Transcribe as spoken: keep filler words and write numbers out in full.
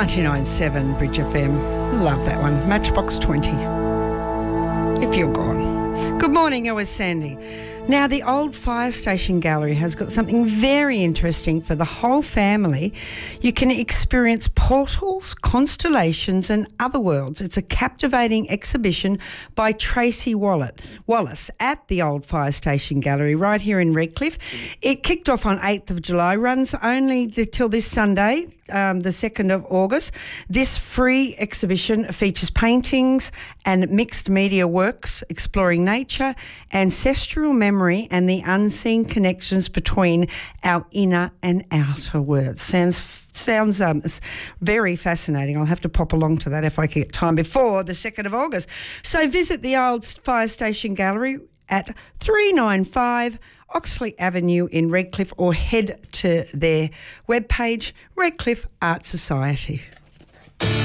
ninety-nine point seven Bridge F M. Love that one. Matchbox twenty. If you're gone. Good morning, I was Sandy. Now, the old fire station gallery has got something very interesting for the whole family. You can experience portals, constellations and other worlds. It's a captivating exhibition by Tracy Wallet, Wallace at the old fire station gallery right here in Redcliffe. It kicked off on eighth of July, runs only the, till this Sunday, um, the second of August. This free exhibition features paintings and mixed media works exploring nature, ancestral memory and the unseen connections between our inner and outer worlds. Sounds sounds um, very fascinating. I'll have to pop along to that if I get time before the second of August. So visit the old fire station gallery at three ninety-five Oxley Avenue in Redcliffe, or head to their webpage, Redcliffe Art Society.